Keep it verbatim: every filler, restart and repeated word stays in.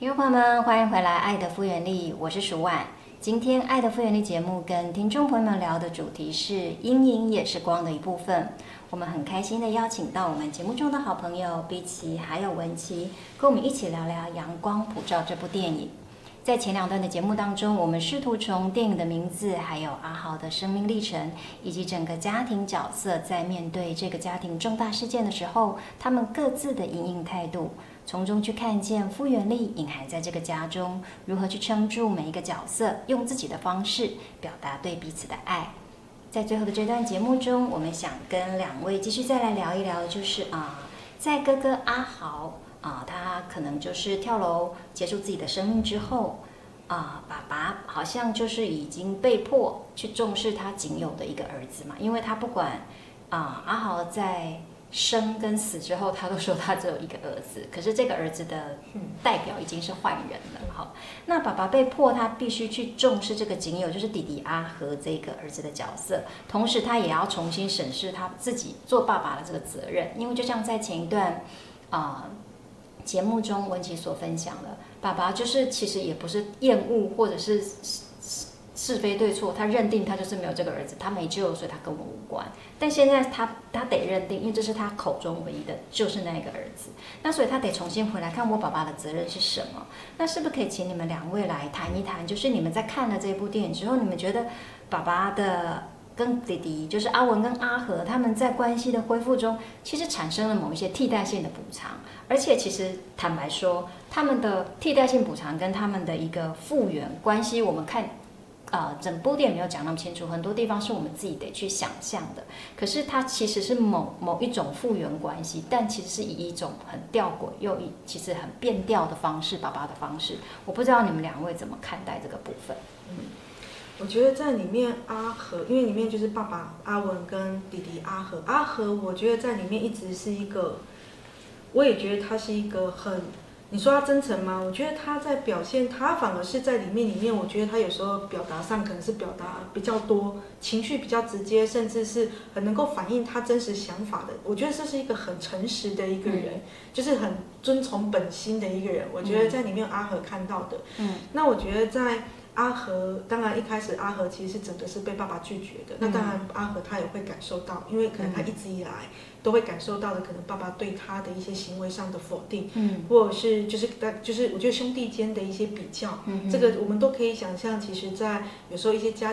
听众朋友们，欢迎回来《爱的复原力》，我是舒婉。今天《爱的复原力》节目跟听众朋友们聊的主题是“阴影也是光的一部分”。我们很开心的邀请到我们节目中的好朋友碧琪还有文琪，跟我们一起聊聊《阳光普照》这部电影。在前两段的节目当中，我们试图从电影的名字，还有阿豪的生命历程，以及整个家庭角色在面对这个家庭重大事件的时候，他们各自的因应态度，从中去看见复原力隐含在这个家中，如何去撑住每一个角色，用自己的方式表达对彼此的爱。在最后的这段节目中，我们想跟两位继续再来聊一聊，就是啊、呃，在哥哥阿豪啊、呃，他可能就是跳楼结束自己的生命之后，啊、呃，爸爸好像就是已经被迫去重视他仅有的一个儿子嘛，因为他不管啊、呃，阿豪在生跟死之后，他都说他只有一个儿子，可是这个儿子的代表已经是坏人了。好，那爸爸被迫他必须去重视这个仅有就是弟弟阿和这个儿子的角色，同时他也要重新审视他自己做爸爸的这个责任，因为就像在前一段啊、呃、节目中文琪所分享的，爸爸就是其实也不是厌恶或者是是非对错，他认定他就是没有这个儿子，他没救，所以他跟我无关。但现在他他得认定，因为这是他口中唯一的，就是那个儿子。那所以他得重新回来看我爸爸的责任是什么。那是不是可以请你们两位来谈一谈？就是你们在看了这部电影之后，你们觉得爸爸的跟弟弟，就是阿文跟阿和，他们在关系的恢复中，其实产生了某一些替代性的补偿。而且其实坦白说，他们的替代性补偿跟他们的一个复原关系，我们看。呃，整部电影没有讲那么清楚，很多地方是我们自己得去想象的。可是它其实是某某一种复原关系，但其实是以一种很吊诡又一其实很变调的方式，爸爸的方式。我不知道你们两位怎么看待这个部分？ 嗯，我觉得在里面阿和，因为里面就是爸爸阿文跟弟弟阿和，阿和我觉得在里面一直是一个，我也觉得他是一个很。你说他真诚吗？我觉得他在表现，他反而是在里面里面，我觉得他有时候表达上可能是表达比较多，情绪比较直接，甚至是很能够反映他真实想法的。我觉得这是一个很诚实的一个人，嗯、就是很遵从本心的一个人。我觉得在里面阿和看到的，嗯，那我觉得在阿和，当然一开始阿和其实是整个是被爸爸拒绝的，那当然阿和他也会感受到，因为可能他一直以来。都会感受到的，可能爸爸对他的一些行为上的否定，嗯，或者是就是就是我觉得兄弟间的一些比较，嗯，这个我们都可以想象，其实在有时候一些家